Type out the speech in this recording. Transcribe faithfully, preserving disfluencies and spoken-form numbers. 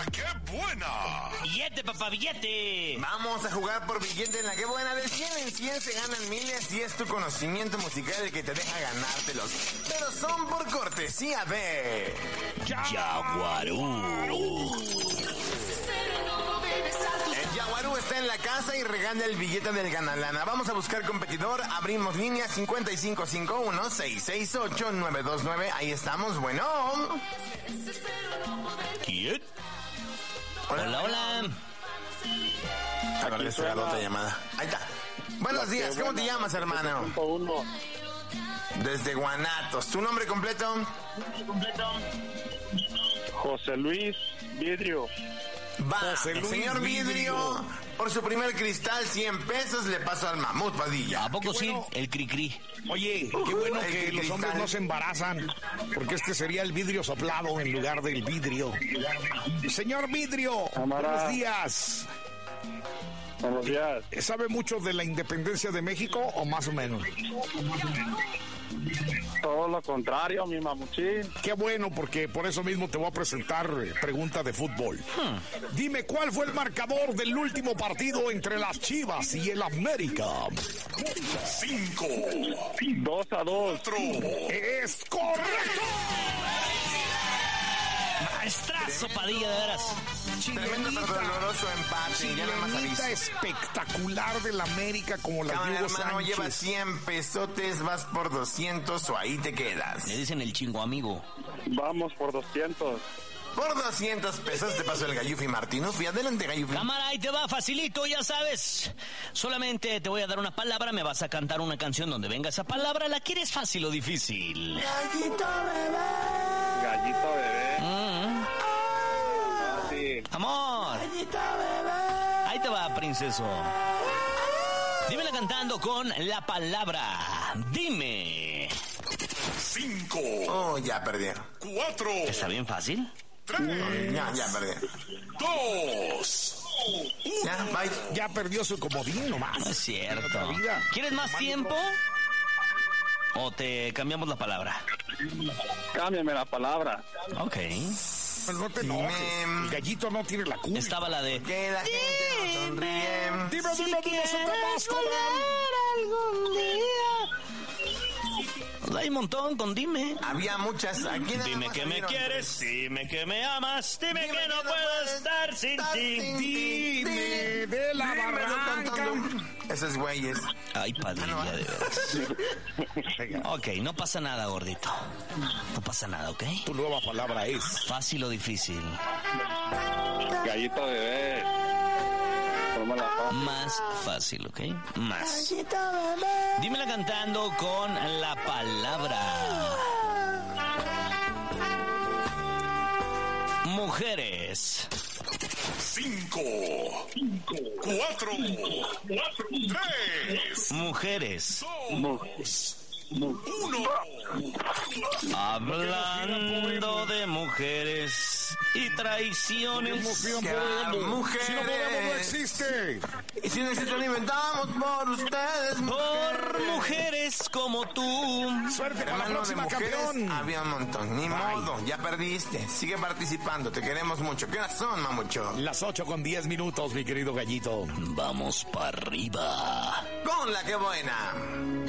qué buena! ¡Billete, papá, billete! Vamos a jugar por billete en la que buena. De cien en cien se ganan miles y es tu conocimiento musical el que te deja ganártelos. Pero son por cortesía de... Yaguarú. El Yaguarú está en la casa y regala el billete del Ganalana. Vamos a buscar competidor. Abrimos línea cincuenta y cinco cincuenta y uno, seiscientos sesenta y ocho, novecientos veintinueve. Ahí estamos, bueno. ¿Quién? Hola, hola. Aquí suena otra llamada. Ahí está. Buenos días, ¿cómo te llamas, hermano? Desde Guanatos. ¿Tu nombre completo? José Luis Vidrio. Va, José Luis señor Vidrio, Vidrio. por su primer cristal, cien pesos, le paso al Mamut Padilla. ¿A poco Qué sí? bueno. El cri-cri. Oye, qué bueno El que los cristal. hombres no se embarazan, porque este sería el vidrio soplado en lugar del vidrio. Señor Vidrio, Cámara. buenos días. Buenos días. ¿Sabe mucho de la independencia de México o más o menos? Todo lo contrario, mi mamuchín. Qué bueno, porque por eso mismo te voy a presentar eh, pregunta de fútbol. Dime, ¿cuál fue el marcador del último partido entre las Chivas y el América? Cinco, Dos a dos. cuatro, ¡Es correcto! Maestrazo, Padilla, de veras. Tremendo pero doloroso empate. Ya nada más Chilenita aviso. espectacular del América como la Cámara, Hugo hermano, Sánchez. lleva cien pesotes, vas por doscientos o ahí te quedas. Le dicen el chingo amigo. Vamos por doscientos. Por doscientos pesos te pasó el Gallufi Martínez. Y adelante, Gallufi. Cámara, ahí te va, facilito, ya sabes. Solamente te voy a dar una palabra, me vas a cantar una canción donde venga esa palabra. ¿La quieres fácil o difícil? Gallito bebé. Mm. Sí. Amor. Ahí te va, princeso. Dímela cantando con la palabra. Dime. cinco, Oh, ya perdieron. cuatro, ¿Está bien fácil? tres, Ya, ya perdieron. dos, Ya, bye. Ya perdió su comodín nomás. No es cierto. Otra vida. ¿Quieres más tiempo? ¿O te cambiamos la palabra? Cámbiame la palabra. Ok. Pero no te enojes. Dime. El gallito no tiene la culpa. Estaba la de... Que la gente no sonríe. Dime, dime, dime, ese Tabasco, algún día. Hay un montón con dime. Había muchas. Aquí nada Dime más que me salieron quieres, tres. dime que me amas, dime, Dime que no puedo estar sin ti. Dime de la Dímelo barranca. cantando. Esos güeyes. Ay, Padilla, de veras. Ok, no pasa nada, gordito. No pasa nada, ¿ok? Tu nueva palabra es... Fácil o difícil. Gallito bebé. Tómala, pa. Más fácil, ¿ok? Más. Dímela cantando con la palabra. Mujeres. cinco, cuatro, tres, Mujeres. dos, uno. Hablando de mujeres y traiciones. Emoción, Que podemos. mujeres. Si no podemos, no existe. Y si no existen, inventamos por ustedes. Por mujeres como tú. Suerte con la Hermano, de próxima, mujeres campeón. había un montón. Ni modo, ya perdiste. Sigue participando, te queremos mucho. ¿Qué horas son, mamucho? Las ocho con diez minutos, mi querido gallito. Vamos para arriba. Con la que buena.